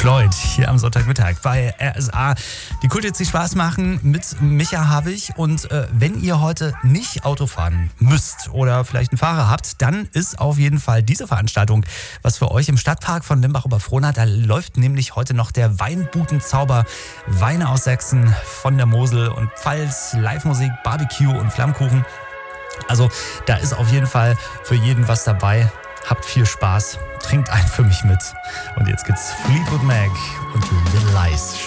Floyd hier am Sonntagmittag bei RSA. Die Kult die Spaß machen mit Micha Habich. Und wenn ihr heute nicht Auto fahren müsst oder vielleicht einen Fahrer habt, dann ist auf jeden Fall diese Veranstaltung was für euch im Stadtpark von Limbach-Oberfrohna. Da läuft nämlich heute noch der Weinbudenzauber. Weine aus Sachsen, von der Mosel und Pfalz, Live-Musik, Barbecue und Flammkuchen. Also da ist auf jeden Fall für jeden was dabei. Habt viel Spaß, trinkt einen für mich mit. Und jetzt gibt's Fleetwood Mac und Little Lies.